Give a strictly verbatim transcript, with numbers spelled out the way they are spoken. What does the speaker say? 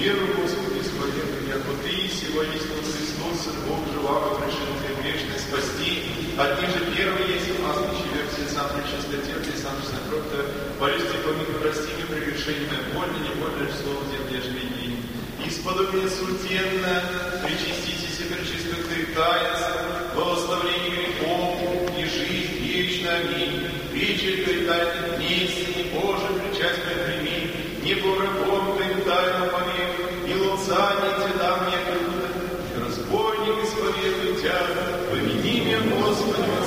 веру, Господи, исповедуем, яко Ты, сего истину Христос, Сын Бог, живаго, пришел Ты грешный спасти, от них же первый есть у нас, человек, все сам причистоте, ты сам же кровь-то, полюсти помимо прости мне прегрешение, больно, не больно, слово земля жмени. Исподобие сутенно, причаститесь и пречистых таинств, благословение грехов и жизнь вечная. Аминь. Вечер Твоих тайных дней, Сыне Божий, причастие прими, не по врагом Твоим тайну повек, и ловца не Тебя мне круто, и разбойник исповедуй Тебя, помяни меня, Господи,